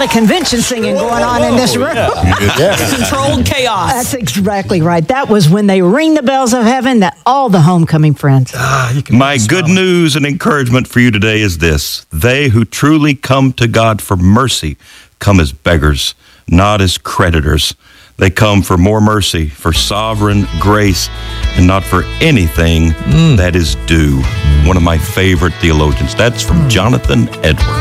lot of convention singing going on in this room. Controlled chaos. That's exactly right. That was when they ring the bells of heaven that all the homecoming friends. My good news and encouragement for you today is this. They who truly come to God for mercy come as beggars, not as creditors. They come for more mercy, for sovereign grace, and not for anything that is due. One of my favorite theologians. That's from Jonathan Edwards.